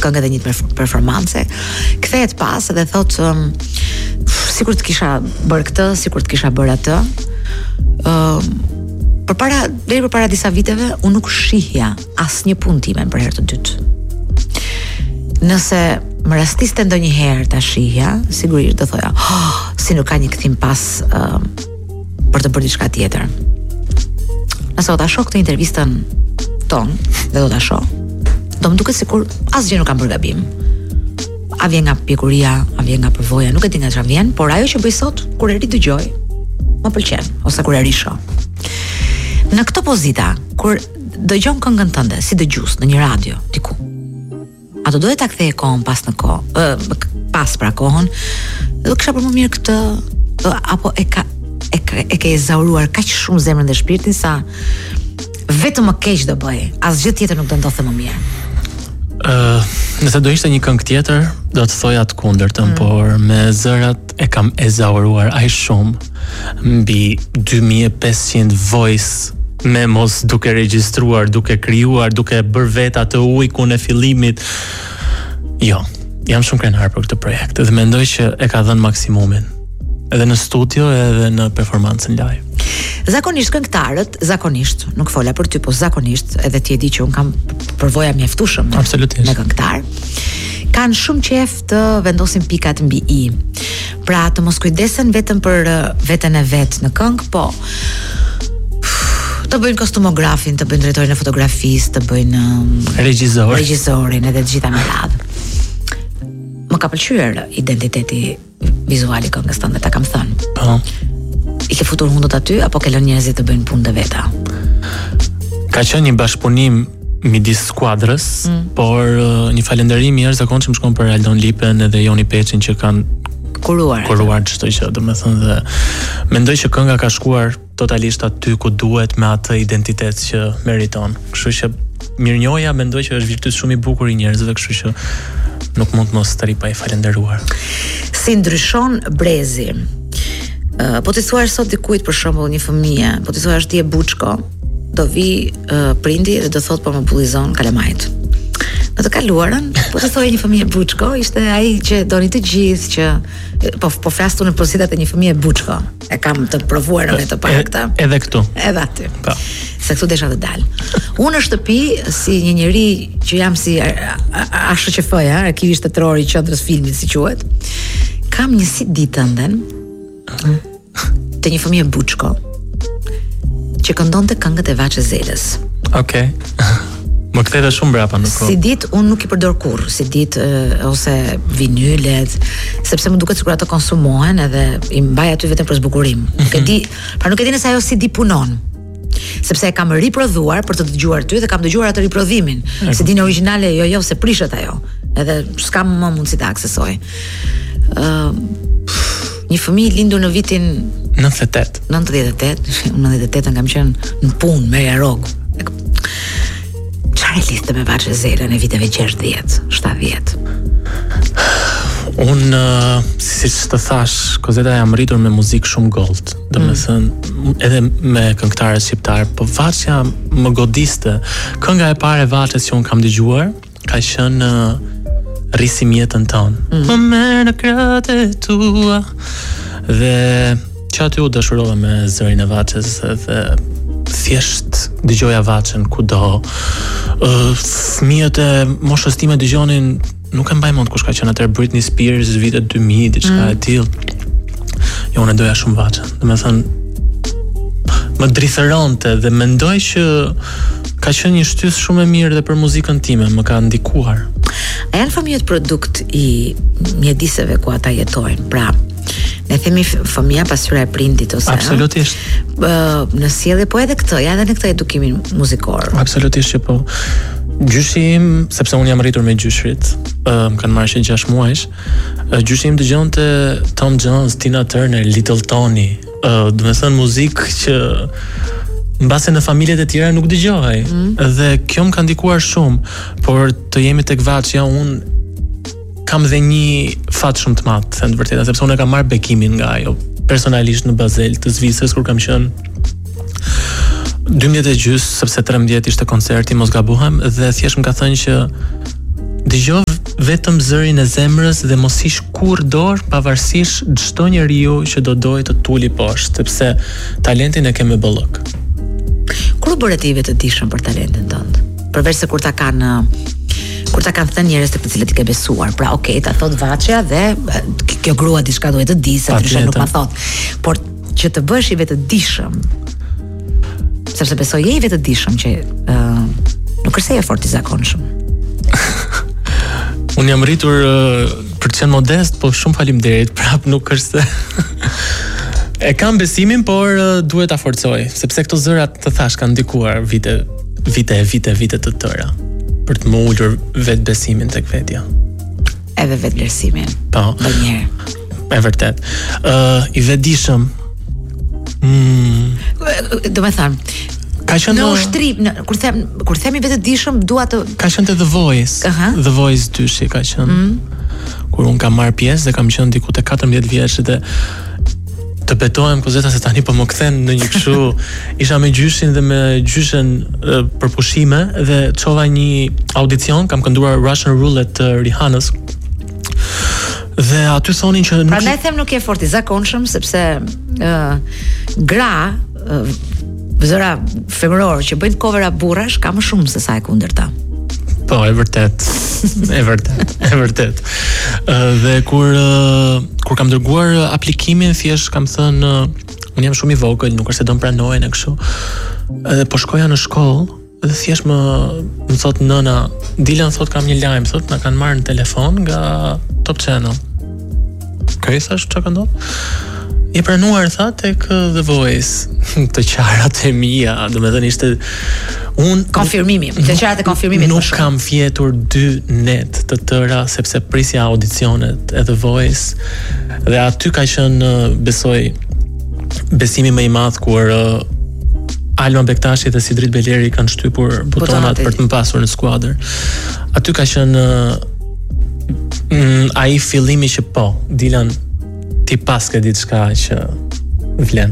këngë dhe një performance, kthehet pas dhe thot sikur të kisha bërë këtë, sikur të kisha bërë atë. Deri përpara disa viteve unë nuk shihja asnjë punë time për herë të dytë. Nëse më rastiste ndonjëherë ta shihja, sigurisht do thoja, si nuk ka një kthim pas për të bërë diçka tjetër. Nëse do ta shoh këtë intervistën tonë dhe do ta shoh, do më duket sikur asgjë nuk kam bërë gabim. A vjen nga pjekuria, a vjen nga përvoja, nuk e di nga çfarë vjen, por ajo që bëj sot kur e ri dëgjoj, më pëlqen, ose kur e ri shoh. Në këtë pozita, kur dëgjon këngën tënde si dëgjues në një radio diku, a do dohet ta kthej kohën pas në kohë, pas pra kohën, do kisha për më mirë këtë, apo e ke ezauruar kaq shumë zemrën dhe shpirtin sa vetëm më keq do bëj, asgjë tjetër nuk do ndodhte më mirë. Nëse do ishte një këngë tjetër, do të thoja të kundërtën, por me zërat e kam ezauruar aq shumë mbi 2500 voice memos duke regjistruar, duke krijuar, duke bërë vetë atë ujkun e fillimit. Jo, jam shumë krenar për këtë projekt dhe mendoj që e ka dhënë maksimumin. Edhe në studio edhe në performancën live. Zakonisht këngëtarët, nuk fola për ty, po zakonisht, edhe ti e di që unë kam përvoja mjaftueshëm me këngëtar, kanë shumë qejf të vendosin pikat mbi i. Pra të mos kujdesen vetëm për veten e vet në këngë, po të bëjnë kostumografin, të bëjnë drejtorin e fotografisë, të bëjnë regjisorin edhe të gjitha me radhë. Më ka pëlqyer identiteti vizual i këngës tënde, ta kam thënë. Po. I ke futur hundët aty apo ke lënë njerëzit të bëjnë punë të veta? Ka qenë një bashkëpunim midis skuadrës, por një falënderim i jashtëzakonshëm shkon për Aldon Lipen edhe Joni Peçin që kanë kuruar çdo gjë, domethënë, dhe mendoj që kënga ka shkuar totalisht aty ku duhet me atë identitet që meriton. Kështu që mirënjohja mendoj që është virtyt shumë i bukur i njerëzve, kështu që nuk mund mos të ri pa i falënderuar. Si ndryshon brezi? Po të thuash sot dikujt për shembull një fëmijë, po të thuash ti e buçko, do vi prindi dhe do thot po më bullizon kalamajt. Në të kaluarën, po të thojë një fëmijë buçko, ishte ai që doni të gjithë që po flastu në pozitat e një fëmijë buçko. E kam të provuar edhe të parë këtë. Edhe këtu. Edhe aty. Po. Se këtu desha të dal. Unë në shtëpi si një njeri që jam si ASHQF-ja, arkivi shtetëror i qendrës filmit si quhet, kam një CD tënden të një fëmijë buçko që këndonte këngët e Vaçe Zelës. Okej. Më ktheve shumë brapa në kohë. Si ditë unë nuk i përdor kurrë, si ditë ose vinylet, sepse më duket sikur ato konsumohen edhe i mbaj aty vetëm për zbukurim. Nuk e di, pra nuk e di nëse ajo CD punon. Sepse e kam riprodhuar për të dëgjuar ty dhe kam dëgjuar atë riprodhimin. CD-n origjinale jo se prishet ajo. Edhe s'kam më mundësi ta aksesoj. Një fëmijë lindur në vitin 98. 98 kam qenë në punë me rrog. Çfarë lidhte me Vaçe Zelën e viteve 60, 70? Unë, siç të thash, Kozeta jam rritur me muzikë shumë gold, domethënë edhe me këngëtarë shqiptar, po Vaçja më godiste. Kënga e parë e Vaçes që unë kam dëgjuar ka qenë Rrisim jetën tonë. Më merr në krahët e tua. Dhe që aty u dashurova me zërin e Vaçes dhe thjesht dëgjoja Vaçen kudo. Fëmijët e moshës time dëgjonin, nuk e mbaj mend kush ka qenë atëherë, Britney Spears, vitet 2000, diçka e tillë. Jo, unë doja shumë Vaçen. Domethënë më drithëronte dhe mendoj që ka qenë një shtys shumë e mirë dhe për muzikën time, më ka ndikuar. A janë fëmijët produkt i mjediseve ku ata jetojnë? Pra, ne themi fëmia pasyra e prindit ose absolutisht. Në sjellje po edhe këtë, ja edhe në këtë edukimin muzikor. Absolutisht që po. Gjyshi im, sepse unë jam rritur me gjyshrit, më kanë marrë 6 muajsh, gjyshi im dëgjonte Tom Jones, Tina Turner, Little Tony, do të thënë muzikë që mbase në familjet e tjera nuk dëgjohej. Dhe kjo më ka ndikuar shumë, por të jemi tek Vaçja, unë kam dhe një fat shumë të madh, thënë vërtetë, sepse unë e kam marrë bekimin nga ajo personalisht në Bazel të Zvicrës kur kam qenë 12:30, sepse 13 ishte koncerti, mos gabuhem, dhe thjesht më ka thënë që dëgjoj vetëm zërin e zemrës dhe mos ish kurrë dorë pavarësisht çdo njeriu që do dojë të tuli poshtë, sepse talentin e ke me bollok. Kur u bëre ti vetë të dishëm për talentin tënd? Përveç se kur ta kanë thënë njerëz të cilët i ke besuar. Pra, okay, ta thot Vaçja dhe kjo grua diçka duhet të di, se ndryshe nuk ma thot. Por që të bësh i vetë të dishëm, sepse besoj je i vetë të dishëm që nuk është se je fort i zakonshëm. Unë jam rritur për të qenë modest, po shumë faleminderit, prap nuk është se e kam besimin, por duhet ta forcoj, sepse këto zërat të thash kanë ndikuar vite të tëra për të më ulur vetë besimin tek vetja. Edhe vetë vlerësimin. Po. Ndonjëherë. E vërtet. I vetëdijshëm. Do me thënë, ka qenë në ushtrim, kur themi vetëdijshëm, dua të ka qenë te The Voice. The Voice 2 ka qenë. Kur un kam marr pjesë dhe kam qenë diku te 14 vjeç dhe të betohem kozeta se tani po më kthen në një kështu, isha me gjyshin dhe me gjyshen për pushime dhe çova një audicion, kam kënduar Russian Roulette të Rihanës. Dhe aty thonin që nuk prandaj them nuk je fort i zakonshëm, sepse gra zëra femëror që bëjnë covera burrash ka më shumë se sa e kundërta. Po, e vërtet. Dhe kur kam dërguar aplikimin, thjesht kam thënë unë jam shumë i vogël, nuk është se do më pranojnë e kështu. Edhe po shkoja në shkollë dhe thjesht më thot nëna, Dilan thot kam një lajm, thot na kanë marrë në telefon nga Top Channel. Okej, thash çka ka ndodhur? Je pranuar tha tek The Voice. Të qarat e mia, domethënë ishte konfirmimi, të qarat e konfirmimit. Nuk kam fjetur 2 net të tëra sepse prisja audicionet e The Voice dhe aty ka qenë besoj besimi më i madh kur Alma Bektashi dhe Sidrit Beleri kanë shtypur butonat për të më pasur në skuadër. Aty ka qenë ai fillimi që po, Dilan ti pas ke diçka që vlen.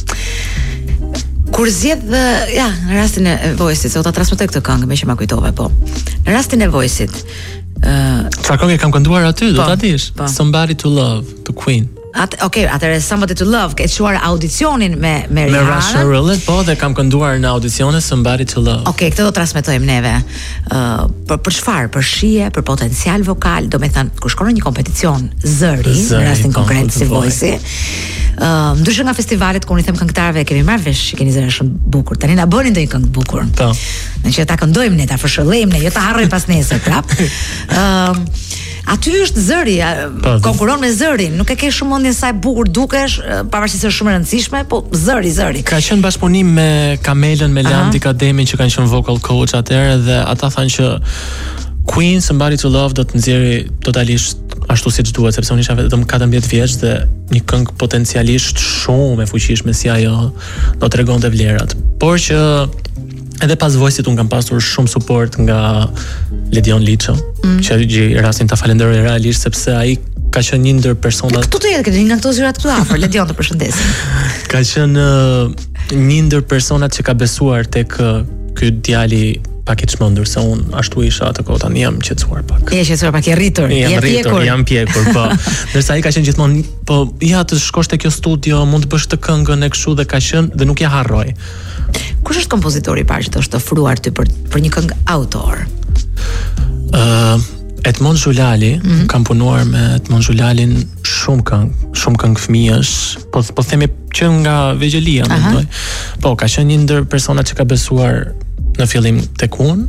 Kur zgjedh në rastin e Voice-it, se u ta transmetoj këtë këngë me që ma kujtove, po. Në rastin e Voice-it, çfarë këngë kam kënduar aty, do ta dish? Somebody to Love, to Queen. Atëre Somebody to Love, ke çuar audicionin me Rihanna. Me Russian Roulette, po, dhe kam kënduar në audicione Somebody to Love. Këtë do transmetojmë neve. Për çfarë? Për shije, për potencial vokal, do me thënë, kur shkon në një kompeticion zëri, në rastin konkret si Voice-i, ndryshe nga festivalet ku unë i them këngëtarëve kemi marrë vesh që keni zëra shumë bukur. Tani na bëni ndonjë këngë të bukur. Po. Në që ta këndojmë ne, ta fshëllojmë ne, jo ta harrojmë pas nesër prap. Aty është zëri, konkuron me zërin, nuk e ke shumë mendjen sa e bukur dukesh, pavarësisht se është shumë e rëndësishme, po zëri. Ka qenë bashkëpunim me Kamelën, me Landi Kademin që kanë qenë vocal coach atëherë dhe ata thanë që Queen Somebody to Love do të nxjerrë totalisht ashtu siç duhet, sepse unë isha vetëm 14 vjeç dhe një këngë potencialisht shumë e fuqishme si ajo do tregonte vlerat. Por që edhe pas Voice-it unë kam pasur shumë support nga Ledion Liço, që gjej rastin ta falenderoj realisht sepse ai ka qenë një ndër personat. Këtu të jetë një nga këto zyrat këtu afër, Ledion të përshëndesim. Ka qenë një ndër personat që ka besuar tek ky djali pak i çmendur, se unë ashtu isha atë kohë, tani jam qetësuar pak. Je qetësuar pak, je rritur, jam pjekur, po. Ndërsa ai ka qenë gjithmonë, po ja të shkosh te kjo studio, mund të bësh të këngën e kështu dhe ka qenë dhe nuk ja harroj. Kush është kompozitori i parë që të është ofruar ty për një këngë autor? Edmond Xhulali, kam punuar me Edmond Xhulalin shumë këngë fëmijësh, po themi që nga vegjelia, mendoj. Po, ka qenë një ndër personat që ka besuar në fillim tek unë.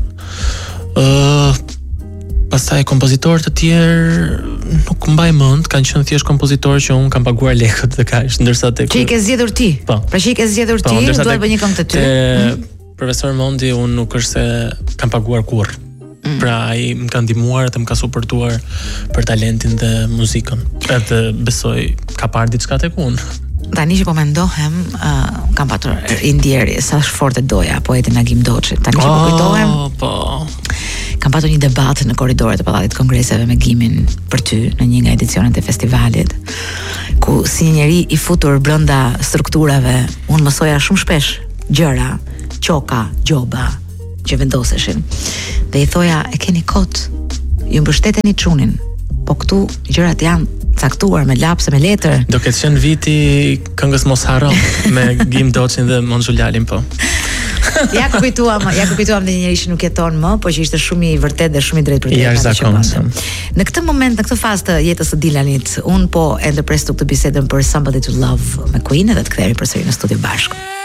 Pastaj kompozitorë të tjerë nuk mbaj mend, kanë qenë thjesht kompozitorë që unë kam paguar lekët dhe kaq, ndërsa tek që i ke zgjedhur ti. Po. Pra që i ke zgjedhur ti, duhet bëj një këngë të ty. Profesor Mondi unë nuk është se kam paguar kurrë. Pra ai më ka ndihmuar dhe më ka suportuar për talentin dhe muzikën. Edhe besoj ka parë diçka tek unë. Tani që po mendohem, kam patur indjeri sa shfort e doja poetin Agim Doçi. Tani që po kujtohem, kam patur një debat në korridoret e Pallatit Kongreseve me Gimin për ty në një nga edicionet e festivalit, ku si një njeri i futur brenda strukturave, unë mësoja shumë shpesh gjëra, qoka, gjoba që vendoseshin. Dhe i thoja, e keni kot, ju mbështeteni çunin. Po këtu gjërat janë caktuar me lapse, me letër. Do ketë qenë viti këngës Mos Harro me Gim Doçin dhe Monxhulalin po. Ja kuptuam dhe një njeri që nuk jeton më, po që ishte shumë i vërtet dhe shumë i drejtë për të. Jashtëzakonshëm. Në këtë moment, në këtë fazë të jetës së Dylanit, un po e ndërpres këtë bisedën për Somebody to Love me Queen dhe të kthehemi përsëri në studio bashkë.